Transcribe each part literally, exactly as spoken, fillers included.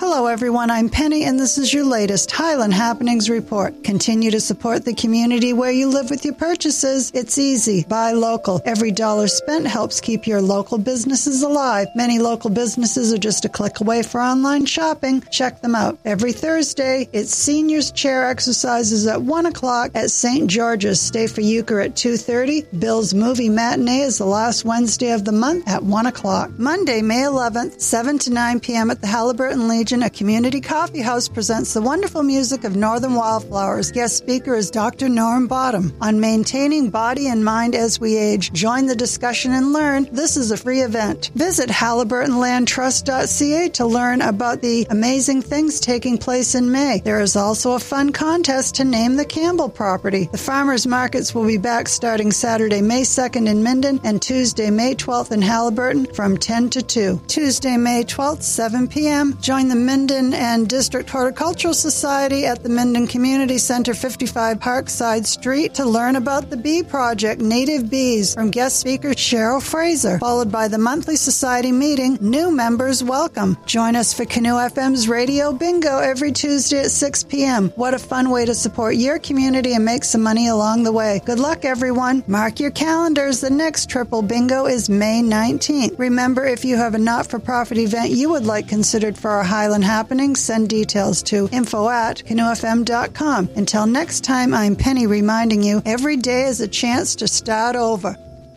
Hello everyone, I'm Penny and this is your latest Highland Happenings report. Continue to support the community where you live with your purchases. It's easy. Buy local. Every dollar spent helps keep your local businesses alive. Many local businesses are just a click away for online shopping. Check them out. Every Thursday, it's seniors chair exercises at one o'clock at Saint George's. Stay for euchre at two thirty. Bill's movie matinee is the last Wednesday of the month at one o'clock. Monday, May eleventh, seven to nine p.m. at the Halliburton Legion, a community coffee house, presents the wonderful music of Northern Wildflowers. Guest speaker is Doctor Norm Bottom. On maintaining body and mind as we age, join the discussion and learn. This is a free event. Visit Halliburton Land Trust dot c a to learn about the amazing things taking place in May. There is also a fun contest to name the Campbell property. The farmers markets will be back starting Saturday, May second in Minden and Tuesday, May twelfth in Halliburton from ten to two. Tuesday, May twelfth, seven p.m. Join the Minden and District Horticultural Society at the Minden Community Center, fifty-five Parkside Street, to learn about the Bee Project, Native Bees, from guest speaker Cheryl Fraser, followed by the monthly society meeting. New members welcome. Join us for Canoe F M's Radio Bingo every Tuesday at six p.m. What a fun way to support your community and make some money along the way. Good luck, everyone. Mark your calendars. The next Triple Bingo is May nineteenth. Remember, if you have a not-for-profit event you would like considered for our Highland Happenings, send details to info at canoe f m dot com. Until next time, I'm Penny reminding you, every day is a chance to start over.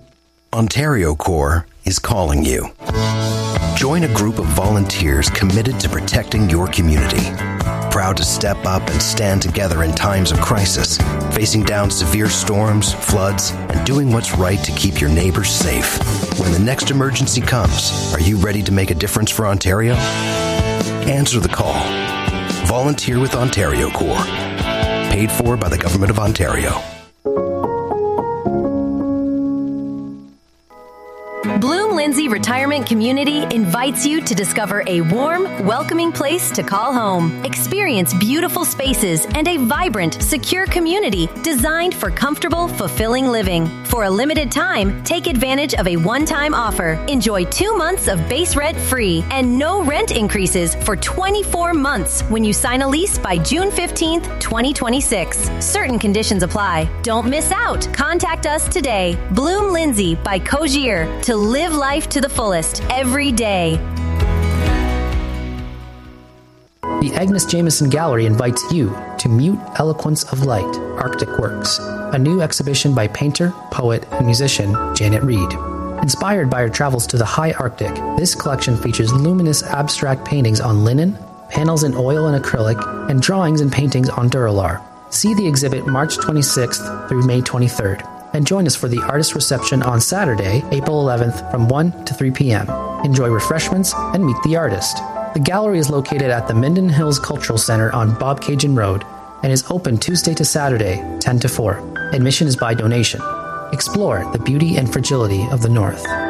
Ontario Corps is calling you. Join a group of volunteers committed to protecting your community. Proud to step up and stand together in times of crisis, facing down severe storms, floods, and doing what's right to keep your neighbors safe. When the next emergency comes, are you ready to make a difference for Ontario? Answer the call. Volunteer with Ontario Corps. Paid for by the Government of Ontario. Bloom Lindsay Retirement Community invites you to discover a warm, welcoming place to call home. Experience beautiful spaces and a vibrant, secure community designed for comfortable, fulfilling living. For a limited time, take advantage of a one-time offer. Enjoy two months of base rent free and no rent increases for twenty-four months when you sign a lease by June fifteenth, twenty twenty-six. Certain conditions apply. Don't miss out. Contact us today. Bloom Lindsay by Cogier to live life to the fullest every day. The Agnes Jameson Gallery invites you to Mute Eloquence of Light, Arctic Works, a new exhibition by painter, poet, and musician Janet Reed. Inspired by her travels to the high Arctic, this collection features luminous abstract paintings on linen, panels in oil and acrylic, and drawings and paintings on Duralar. See the exhibit March twenty-sixth through May twenty-third. And join us for the artist reception on Saturday, April eleventh from one to three p.m. Enjoy refreshments and meet the artist. The gallery is located at the Minden Hills Cultural Center on Bobcaygeon Road and is open Tuesday to Saturday, ten to four. Admission is by donation. Explore the beauty and fragility of the North.